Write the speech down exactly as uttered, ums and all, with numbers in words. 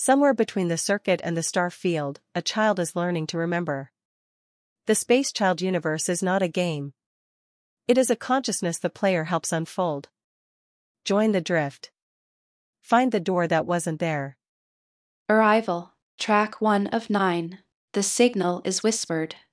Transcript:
Somewhere between the circuit and the star field, a child is learning to remember. The Space Child universe is not a game. It is a consciousness the player helps unfold. Join the drift. Find the door that wasn't there. Arrival, track one of nine. The signal is whispered.